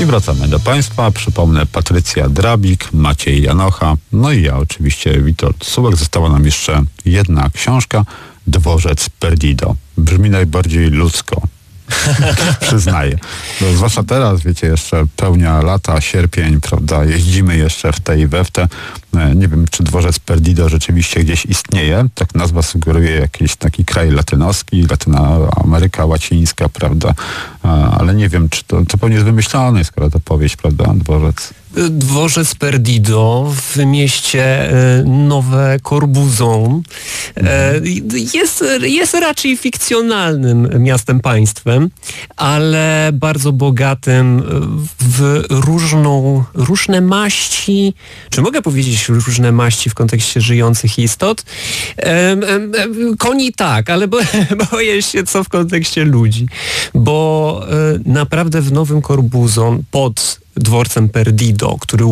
I wracamy do Państwa. Przypomnę, Patrycja Drabik, Maciej Janocha, no i ja oczywiście, Witold Sułek. Została nam jeszcze jedna książka, Dworzec Perdido. Brzmi najbardziej ludzko. Przyznaję. No, zwłaszcza teraz, wiecie, jeszcze pełnia lata, sierpień, prawda, jeździmy jeszcze w te i we w te. Nie wiem, czy Dworzec Perdido rzeczywiście gdzieś istnieje. Tak nazwa sugeruje jakiś taki kraj latynoski, Latyna Ameryka Łacińska, prawda, ale nie wiem, czy to pewnie jest wymyślone, skoro to powieść, prawda, Dworzec. Dworzec Perdido w mieście Nowe Corbuzon jest raczej fikcjonalnym miastem państwem, ale bardzo bogatym w różne maści, czy mogę powiedzieć różne maści w kontekście żyjących istot? Koni tak, ale boję się co w kontekście ludzi, bo naprawdę w Nowym Corbuzon pod dworcem Perdido, który